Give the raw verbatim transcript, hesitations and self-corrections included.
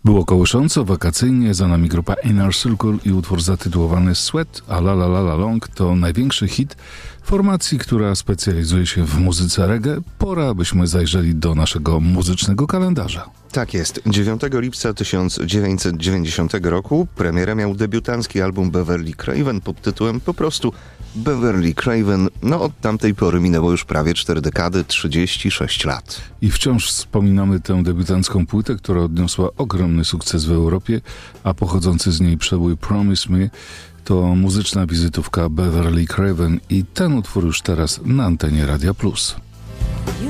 Było kołysząco, wakacyjnie, za nami grupa Inner Circle i utwór zatytułowany Sweat a la la la la long to największy hit formacji, która specjalizuje się w muzyce reggae. Pora, byśmy zajrzeli do naszego muzycznego kalendarza. Tak jest. dziewiątego lipca tysiąc dziewięćset dziewięćdziesiątego roku premierę miał debiutancki album Beverly Craven pod tytułem po prostu Beverly Craven. No od tamtej pory minęło już prawie cztery dekady, trzydzieści sześć lat. I wciąż wspominamy tę debiutancką płytę, która odniosła ogromny sukces w Europie, a pochodzący z niej przebój Promise Me to muzyczna wizytówka Beverly Craven i ten utwór już teraz na antenie Radia Plus.